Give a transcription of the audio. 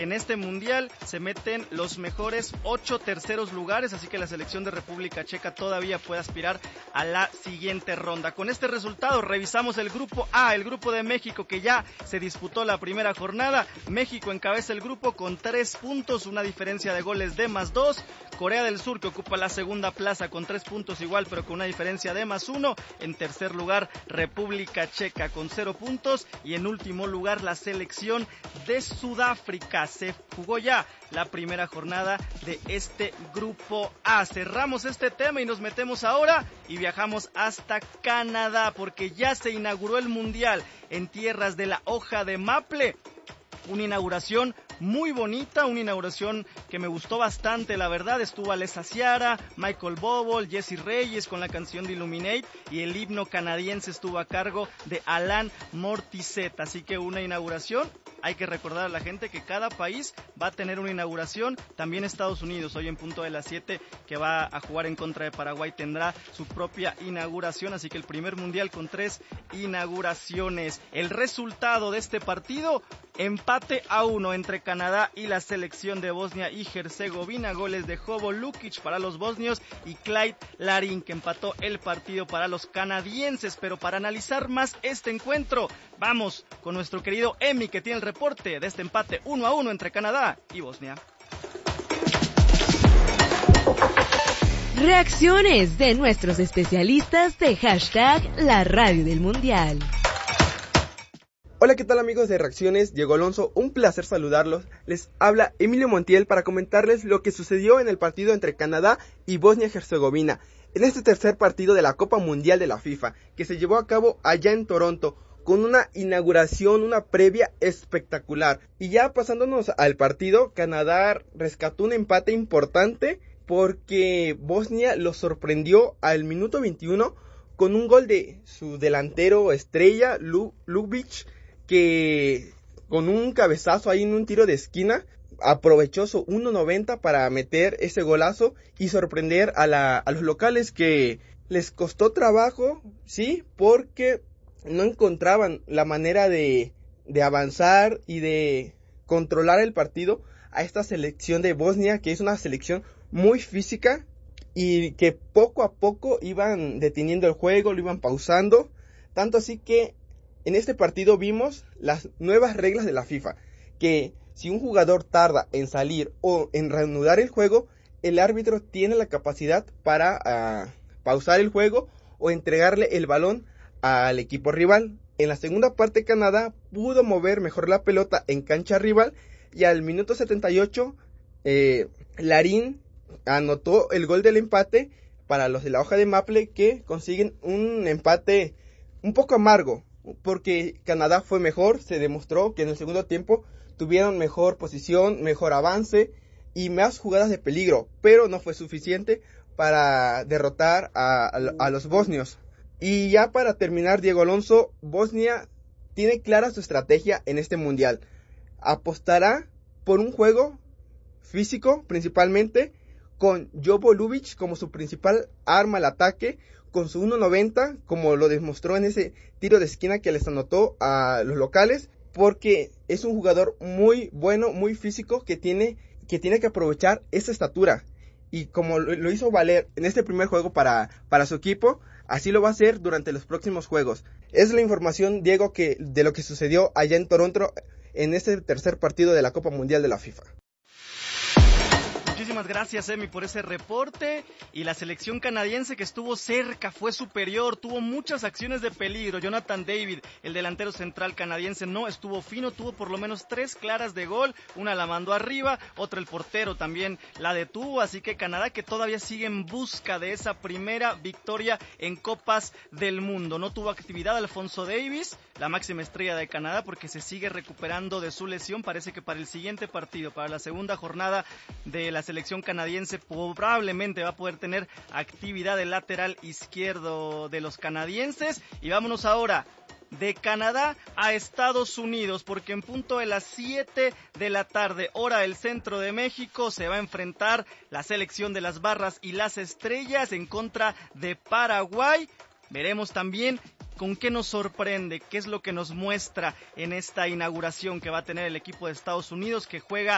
En este mundial se meten los mejores 8 terceros lugares, así que la selección de República Checa todavía puede aspirar a la siguiente ronda. Con este resultado revisamos el grupo A, el grupo de México, que ya se disputó la primera jornada. México encabeza el grupo con 3 puntos, una diferencia de goles de +2. Corea del Sur, que ocupa la segunda plaza con 3 puntos igual, pero con una diferencia de +1. En tercer lugar, República Checa con 0 puntos. Y en último lugar, la selección de Sudáfrica. Se jugó ya la primera jornada de este grupo A. Cerramos este tema y nos metemos ahora y viajamos hasta Canadá, porque ya se inauguró el Mundial en tierras de la hoja de maple. Una inauguración muy bonita, una inauguración que me gustó bastante, la verdad. Estuvo Alessia Ciara, Michael Bobol, Jesse Reyes con la canción de Illuminate, y el himno canadiense estuvo a cargo de Alain Morissette. Así que una inauguración. Hay que recordar a la gente que cada país va a tener una inauguración. También Estados Unidos, hoy en punto de las 7, que va a jugar en contra de Paraguay, tendrá su propia inauguración. Así que el primer mundial con 3 inauguraciones. El resultado de este partido: empate a 1 entre Canadá y la selección de Bosnia y Herzegovina. Goles de Jovo Lukic para los bosnios y Clyde Larin, que empató el partido para los canadienses. Pero para analizar más este encuentro, vamos con nuestro querido Emi, que tiene el reporte de este empate 1-1 entre Canadá y Bosnia. Reacciones de nuestros especialistas de hashtag La Radio del Mundial. Hola, ¿qué tal amigos de Reacciones? Diego Alonso, un placer saludarlos. Les habla Emilio Montiel para comentarles lo que sucedió en el partido entre Canadá y Bosnia-Herzegovina, en este tercer partido de la Copa Mundial de la FIFA, que se llevó a cabo allá en Toronto, con una inauguración, una previa espectacular. Y ya pasándonos al partido, Canadá rescató un empate importante porque Bosnia lo sorprendió al minuto 21 con un gol de su delantero estrella, Lukic, que con un cabezazo ahí en un tiro de esquina aprovechó su 1.90 para meter ese golazo y sorprender a los locales, que les costó trabajo, sí, porque no encontraban la manera de avanzar y de controlar el partido a esta selección de Bosnia, que es una selección muy física y que poco a poco iban deteniendo el juego, lo iban pausando, tanto así que en este partido vimos las nuevas reglas de la FIFA, que si un jugador tarda en salir o en reanudar el juego, el árbitro tiene la capacidad para pausar el juego o entregarle el balón al equipo rival. En la segunda parte, Canadá pudo mover mejor la pelota en cancha rival y al minuto 78 Larin anotó el gol del empate para los de la hoja de maple, que consiguen un empate un poco amargo porque Canadá fue mejor. Se demostró que en el segundo tiempo tuvieron mejor posición, mejor avance y más jugadas de peligro, pero no fue suficiente para derrotar a los bosnios. Y ya para terminar, Diego Alonso, Bosnia tiene clara su estrategia en este mundial. Apostará por un juego físico principalmente, con Jovo Lukic como su principal arma al ataque, con su 1.90, como lo demostró en ese tiro de esquina que les anotó a los locales, porque es un jugador muy bueno, muy físico, que tiene que aprovechar esa estatura. Y como lo hizo valer en este primer juego para su equipo, así lo va a hacer durante los próximos juegos. Es la información, Diego, de lo que sucedió allá en Toronto en este tercer partido de la Copa Mundial de la FIFA. Muchísimas gracias, Emi, por ese reporte. Y la selección canadiense, que estuvo cerca, fue superior, tuvo muchas acciones de peligro. Jonathan David, el delantero central canadiense, no estuvo fino, tuvo por lo menos 3 claras de gol. Una la mandó arriba, otra el portero también la detuvo. Así que Canadá, que todavía sigue en busca de esa primera victoria en Copas del Mundo. No tuvo actividad Alfonso Davies, la máxima estrella de Canadá, porque se sigue recuperando de su lesión. Parece que para el siguiente partido, para la segunda jornada de la selección canadiense, probablemente va a poder tener actividad del lateral izquierdo de los canadienses. Y vámonos ahora de Canadá a Estados Unidos, porque en punto de las 7 de la tarde, hora del centro de México, se va a enfrentar la selección de las barras y las estrellas en contra de Paraguay. Veremos también con qué nos sorprende, qué es lo que nos muestra en esta inauguración que va a tener el equipo de Estados Unidos, que juega